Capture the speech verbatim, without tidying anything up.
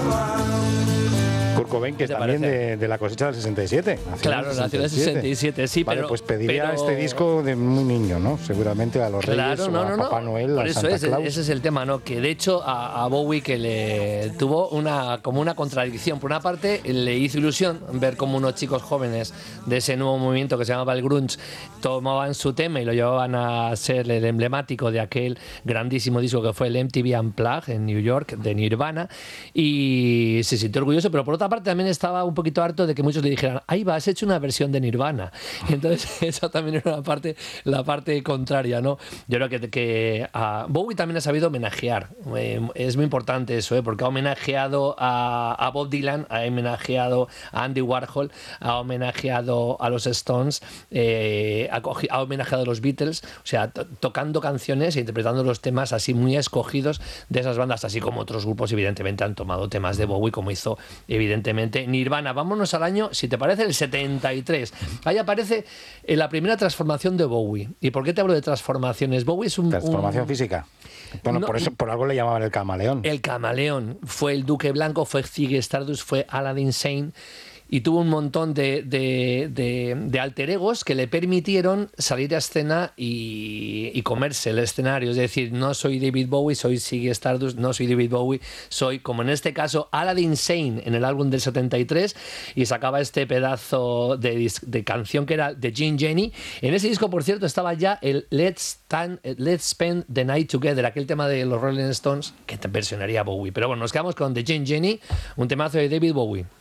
Kurt Cobain, que es también de, de la cosecha del sesenta y siete. Claro, nació en el sesenta y siete, sí, vale, pero... pues pediría pero... este disco de muy niño, ¿no? Seguramente a los claro, Reyes no, o a no, Papá no. Noel, Por a eso Santa es, Claus. ese es el tema, ¿no? Que de hecho a, a Bowie que le tuvo una como una contradicción. Por una parte, le hizo ilusión ver cómo unos chicos jóvenes de ese nuevo movimiento que se llamaba el grunge tomaban su tema y lo llevaban a ser el emblemático de aquel grandísimo disco que fue el M T V Unplugged en New York de Nirvana, y se sintió orgulloso, pero por otra parte también estaba un poquito harto de que muchos le dijeran, ahí va, has hecho una versión de Nirvana. Y entonces esa también era una parte, la parte contraria, ¿no? Yo creo que, que uh, Bowie también ha sabido homenajear, eh, es muy importante eso, ¿eh? Porque ha homenajeado a, a Bob Dylan, ha homenajeado a Andy Warhol, ha homenajeado a los Stones, eh, ha, ha homenajeado a los Beatles, o sea, to- tocando canciones e interpretando los temas así muy escogidos de esas bandas, así como otros grupos evidentemente han tomado temas de Bowie, como hizo evidentemente Nirvana. Vámonos al año, si te parece, el setenta y tres. Ahí aparece eh, la primera transformación de Bowie. ¿Y por qué te hablo de transformaciones? Bowie es un... Transformación un... física. Bueno, No, por eso, por algo le llamaban el camaleón. El camaleón. Fue el Duque Blanco, fue Ziggy Stardust, fue Aladdin Sane. Y tuvo un montón de, de, de, de alter egos que le permitieron salir a escena y, y comerse el escenario. Es decir, no soy David Bowie, soy Ziggy Stardust, no soy David Bowie, soy, como en este caso, Aladdin Sane en el álbum del setenta y tres, y sacaba este pedazo de, de canción que era de Gin Jenny. En ese disco, por cierto, estaba ya el Let's, Stand, Let's Spend the Night Together, aquel tema de los Rolling Stones que versionaría Bowie. Pero bueno, nos quedamos con The Gin Jenny, un temazo de David Bowie.